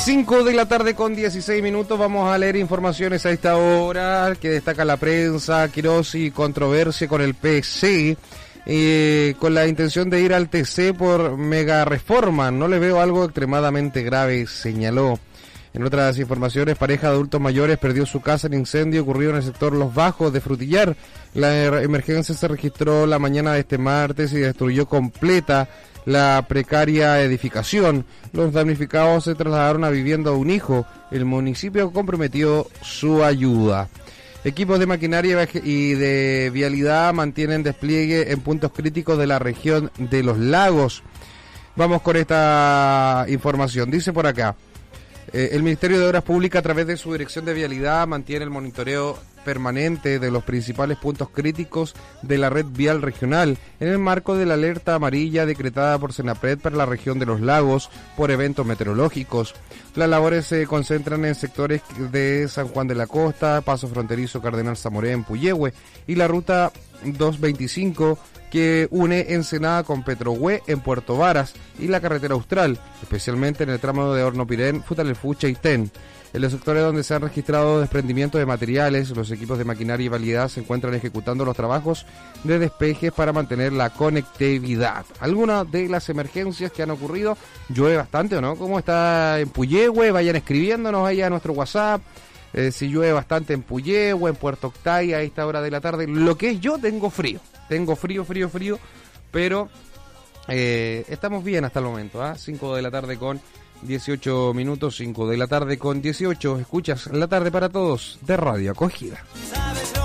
5 de la tarde con 16 minutos. Vamos a leer informaciones a esta hora que destaca la prensa. Quirós y controversia con el PC, con la intención de ir al TC por mega reforma. No le veo algo extremadamente grave, señaló. En otras informaciones, pareja de adultos mayores perdió su casa en incendio ocurrido en el sector Los Bajos de Frutillar. La emergencia se registró la mañana de este martes y destruyó completa la precaria edificación. Los damnificados se trasladaron a vivienda de un hijo. El municipio comprometió su ayuda. Equipos de maquinaria y de vialidad mantienen despliegue en puntos críticos de la región de Los Lagos. Vamos con esta información. Dice por acá, el Ministerio de Obras Públicas, a través de su Dirección de Vialidad, mantiene el monitoreo permanente de los principales puntos críticos de la red vial regional en el marco de la alerta amarilla decretada por Senapred para la región de Los Lagos por eventos meteorológicos. Las labores se concentran en sectores de San Juan de la Costa, Paso Fronterizo Cardenal Zamoré en Puyehue y la ruta 225 que une Ensenada con Petrohue en Puerto Varas y la carretera Austral, especialmente en el tramo de Hornopirén, Futalelfucha y Ten. En los sectores donde se han registrado desprendimientos de materiales, los equipos de maquinaria y validad se encuentran ejecutando los trabajos de despejes para mantener la conectividad. Algunas de las emergencias que han ocurrido, llueve bastante o no, ¿cómo está en Puyehue? Vayan escribiéndonos ahí a nuestro WhatsApp. Si llueve bastante en Puyehue, en Puerto Octay a esta hora de la tarde. Lo que es, yo tengo frío, pero estamos bien hasta el momento, 5 de la tarde con 18 minutos, 5 de la tarde con 18. Escuchas La Tarde para Todos de Radio Acogida.